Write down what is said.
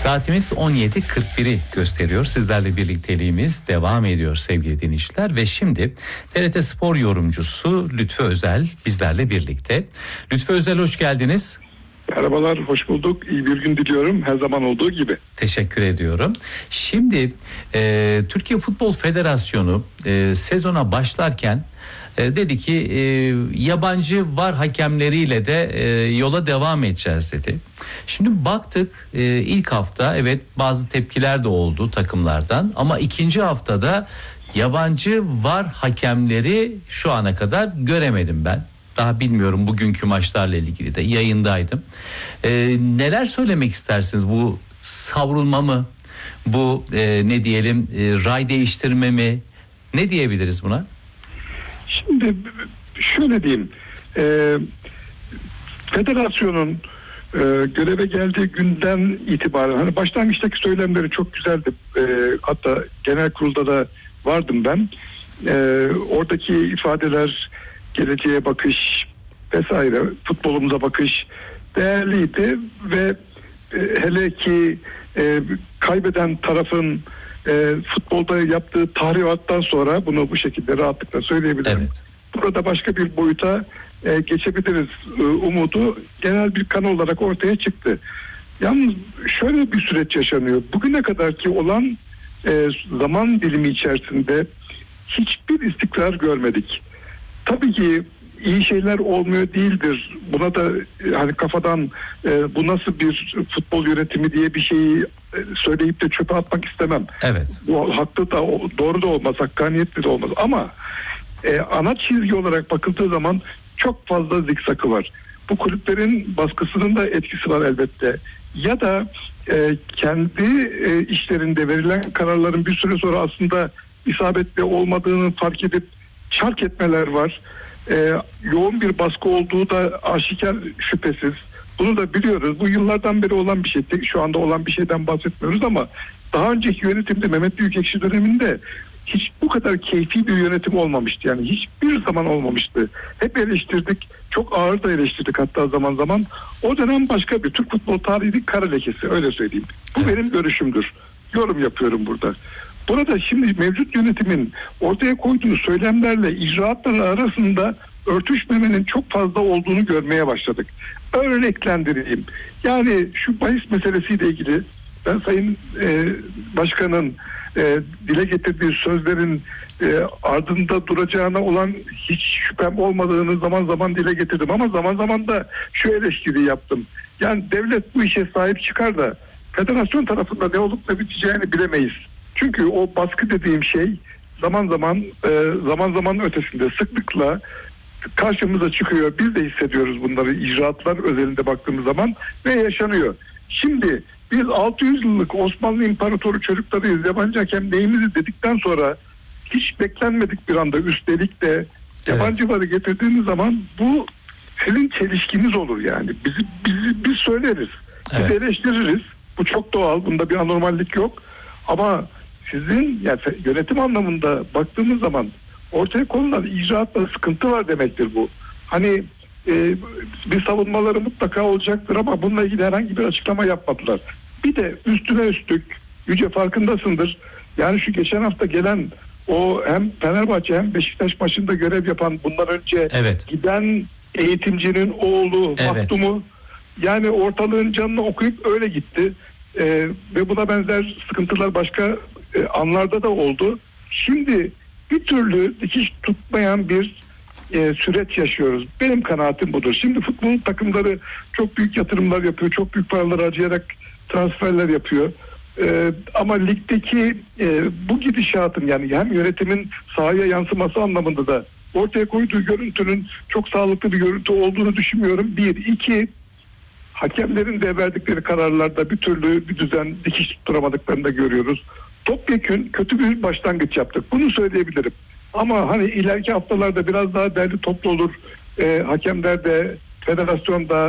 Saatimiz 17.41'i gösteriyor. Sizlerle birlikteliğimiz devam ediyor sevgili dinleyiciler. Ve şimdi TRT Spor yorumcusu Lütfü Özel bizlerle birlikte. Lütfü Özel, hoş geldiniz. Merhabalar, hoş bulduk. İyi bir gün diliyorum, her zaman olduğu gibi. Teşekkür ediyorum. Şimdi Türkiye Futbol Federasyonu sezona başlarken dedi ki yabancı VAR hakemleriyle de yola devam edeceğiz dedi. Şimdi baktık ilk hafta evet bazı tepkiler de oldu takımlardan, ama ikinci haftada yabancı VAR hakemleri şu ana kadar göremedim ben. Daha bilmiyorum, bugünkü maçlarla ilgili de yayındaydım. Neler söylemek istersiniz? Bu savrulma mı? Bu ne diyelim, ray değiştirme mi? Ne diyebiliriz buna? Şimdi şöyle diyeyim. Federasyonun göreve geldiği günden itibaren, hani başlangıçtaki söylemleri çok güzeldi. Hatta genel kurulda da vardım ben. Oradaki ifadeler, geleceğe bakış vesaire, futbolumuza bakış değerliydi ve hele ki kaybeden tarafın futbolda yaptığı tahribattan sonra bunu bu şekilde rahatlıkla söyleyebilirim. Evet. Burada başka bir boyuta geçebiliriz umudu genel bir kanı olarak ortaya çıktı. Yalnız şöyle bir süreç yaşanıyor. Bugüne kadarki olan zaman dilimi içerisinde hiçbir istikrar görmedik. Tabii ki iyi şeyler olmuyor değildir. Buna da hani kafadan bu nasıl bir futbol yönetimi diye bir şeyi söyleyip de çöpe atmak istemem. Evet. Bu haklı da doğru da olmaz, hakkaniyetli de olmaz. Ama ana çizgi olarak bakıldığı zaman çok fazla zikzakı var. Bu kulüplerin baskısının da etkisi var elbette. Ya da kendi işlerinde verilen kararların bir süre sonra aslında isabetli olmadığını fark edip çark etmeler var. Yoğun bir baskı olduğu da aşikar, şüphesiz. Bunu da biliyoruz. Bu yıllardan beri olan bir şey. Şu anda olan bir şeyden bahsetmiyoruz ama daha önceki yönetimde, Mehmet Büyükekşi döneminde hiç bu kadar keyfi bir yönetim olmamıştı. Yani hiçbir zaman olmamıştı. Hep eleştirdik. Çok ağır da eleştirdik hatta zaman zaman. O dönem başka bir Türk futbol tarihinin kara lekesi, öyle söyleyeyim. Bu evet, benim görüşümdür. Yorum yapıyorum burada. Burada şimdi mevcut yönetimin ortaya koyduğu söylemlerle icraatlar arasında örtüşmemenin çok fazla olduğunu görmeye başladık. Örneklendireyim. Yani şu bahis meselesiyle ilgili ben Sayın Başkan'ın dile getirdiği sözlerin ardında duracağına olan hiç şüphem olmadığını zaman zaman dile getirdim. Ama zaman zaman da şu eleştiriyi yaptım. Yani devlet bu işe sahip çıkar da federasyon tarafında ne olup ne biteceğini bilemeyiz. Çünkü o baskı dediğim şey zaman zaman ötesinde sıklıkla karşımıza çıkıyor. Biz de hissediyoruz bunları icraatlar özelinde baktığımız zaman ve yaşanıyor. Şimdi biz 600 yıllık Osmanlı İmparatoru çocuklarıyız, yabancı hakem neyimiz dedikten sonra hiç beklenmedik bir anda üstelik de yabancı varı getirdiğimiz zaman bu sizin çelişkiniz olur yani. Biz söyleriz. Biz eleştiririz. Bu çok doğal. Bunda bir anormallik yok. Ama sizin yani yönetim anlamında baktığımız zaman ortaya konulan icraatla sıkıntı var demektir bu. Hani bir savunmaları mutlaka olacaktır ama bununla ilgili herhangi bir açıklama yapmadılar. Bir de üstüne üstlük, Yüce farkındasındır. Yani şu geçen hafta gelen o hem Fenerbahçe hem Beşiktaş maçında görev yapan bundan önce giden eğitimcinin oğlu Maktum'u, yani ortalığın canını okuyup öyle gitti. Ve buna benzer sıkıntılar başka anlarda da oldu. Şimdi bir türlü dikiş tutmayan bir süreç yaşıyoruz. Benim kanaatim budur. Şimdi futbolun takımları çok büyük yatırımlar yapıyor. Çok büyük paralar harcayarak transferler yapıyor. Ama ligdeki bu gidişatın yani hem yönetimin sahaya yansıması anlamında da ortaya koyduğu görüntünün çok sağlıklı bir görüntü olduğunu düşünmüyorum. Bir. İki, hakemlerin de verdikleri kararlarda bir türlü bir düzen dikiş tutturamadıklarını da görüyoruz. Topyekün kötü bir başlangıç yaptık. Bunu söyleyebilirim. Ama hani ileriki haftalarda biraz daha derli toplu olur. Hakemler de, federasyon da